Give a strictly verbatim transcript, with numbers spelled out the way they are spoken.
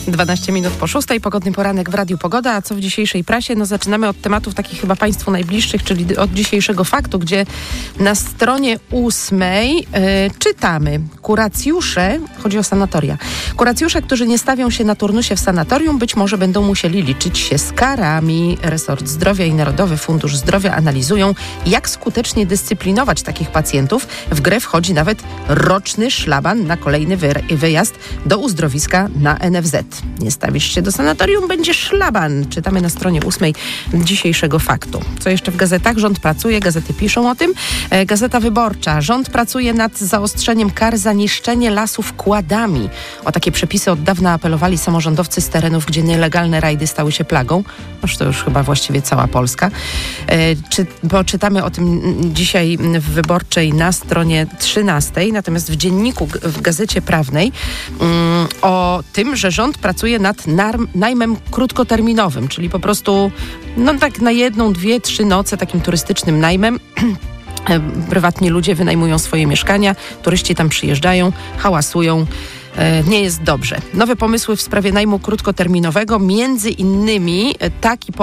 dwanaście minut po szóstej, pogodny poranek w Radiu Pogoda. A co w dzisiejszej prasie? No zaczynamy od tematów takich chyba Państwu najbliższych, czyli od dzisiejszego faktu, gdzie na stronie ósmej yy, czytamy: kuracjusze, chodzi o sanatoria, kuracjusze, którzy nie stawią się na turnusie w sanatorium, być może będą musieli liczyć się z karami. Resort Zdrowia i Narodowy Fundusz Zdrowia analizują, jak skutecznie dyscyplinować takich pacjentów. W grę wchodzi nawet roczny szlaban na kolejny wy- wyjazd do uzdrowiska na N F Z. Nie stawisz się do sanatorium, będzie szlaban. Czytamy na stronie ósmej dzisiejszego faktu. Co jeszcze w gazetach? Rząd pracuje, gazety piszą o tym. E, Gazeta Wyborcza. Rząd pracuje nad zaostrzeniem kar za niszczenie lasów kładami. O takie przepisy od dawna apelowali samorządowcy z terenów, gdzie nielegalne rajdy stały się plagą. Noż to już chyba właściwie cała Polska. E, czy, bo czytamy o tym dzisiaj w Wyborczej na stronie trzynastej, natomiast w dzienniku, w Gazecie Prawnej um, o tym, że rząd pracuje nad narm, najmem krótkoterminowym, czyli po prostu no tak na jedną, dwie, trzy noce takim turystycznym najmem. Prywatni ludzie wynajmują swoje mieszkania, turyści tam przyjeżdżają, hałasują. Nie jest dobrze. Nowe pomysły w sprawie najmu krótkoterminowego, między innymi taki